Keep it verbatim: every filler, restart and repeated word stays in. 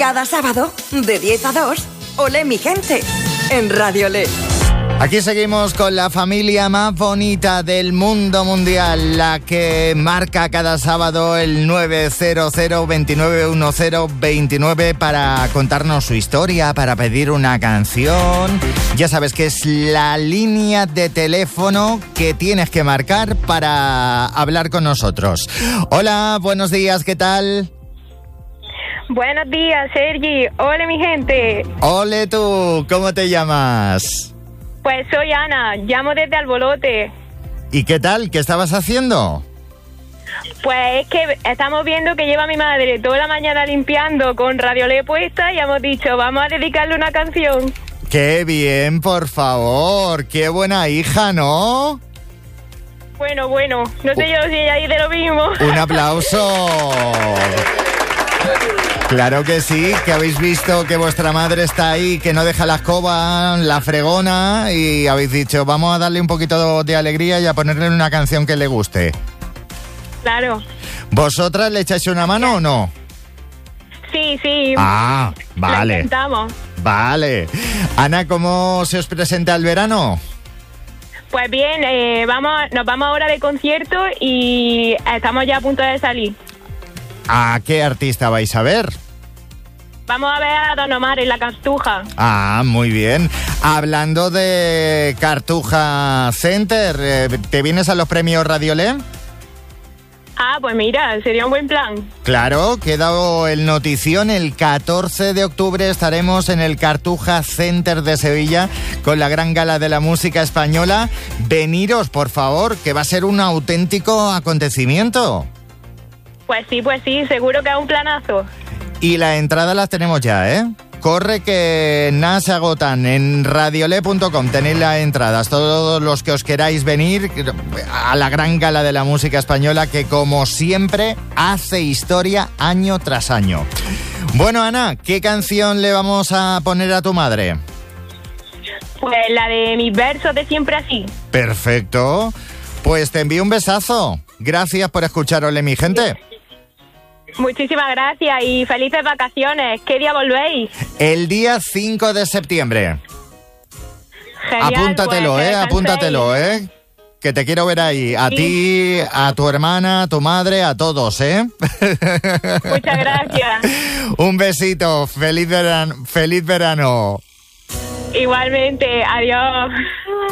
Cada sábado, de diez a dos, Olé mi gente, en Radio Olé. Aquí seguimos con la familia más bonita del mundo mundial, la que marca cada sábado el nueve cero cero, veintinueve diez, veintinueve para contarnos su historia, para pedir una canción. Ya sabes que es la línea de teléfono que tienes que marcar para hablar con nosotros. Hola, buenos días, ¿qué tal? Buenos días, Sergi. Hola, mi gente. Ole tú, ¿cómo te llamas? Pues soy Ana, llamo desde Albolote. ¿Y qué tal? ¿Qué estabas haciendo? Pues es que estamos viendo que lleva mi madre toda la mañana limpiando con Radio Olé puesta y hemos dicho, vamos a dedicarle una canción. ¡Qué bien, por favor! ¡Qué buena hija!, ¿no? Bueno, bueno, no sé yo si ella dice lo mismo. ¡Un aplauso! Claro que sí, que habéis visto que vuestra madre está ahí, que no deja la escoba, la fregona, y habéis dicho, vamos a darle un poquito de alegría y a ponerle una canción que le guste. Claro. ¿Vosotras le echáis una mano o no? Sí, sí. Ah, vale. La intentamos. Vale. Ana, ¿cómo se os presenta el verano? Pues bien, eh, vamos, nos vamos ahora de concierto y estamos ya a punto de salir. ¿A qué artista vais a ver? Vamos a ver a Don Omar en la Cartuja. Ah, muy bien. Hablando de Cartuja Center, ¿te vienes a los premios Radio Olé? Ah, pues mira, sería un buen plan. Claro, quedó el notición. El catorce de octubre estaremos en el Cartuja Center de Sevilla con la gran gala de la música española. Veniros, por favor, que va a ser un auténtico acontecimiento. Pues sí, pues sí, seguro que es un planazo. Y las entradas las tenemos ya, ¿eh? Corre que nada se agotan. En radiolé punto com tenéis las entradas. Todos los que os queráis venir a la gran gala de la música española que, como siempre, hace historia año tras año. Bueno, Ana, ¿qué canción le vamos a poner a tu madre? Pues la de mis versos de Siempre Así. Perfecto. Pues te envío un besazo. Gracias por escuchar Olé, mi gente. Muchísimas gracias y felices vacaciones. ¿Qué día volvéis? El día cinco de septiembre. Genial, apúntatelo, pues, eh, apúntatelo, eh. Que te quiero ver ahí. A sí. Ti, a tu hermana, a tu madre, a todos, ¿eh? Muchas gracias. Un besito. Feliz verano. Feliz verano. Igualmente. Adiós.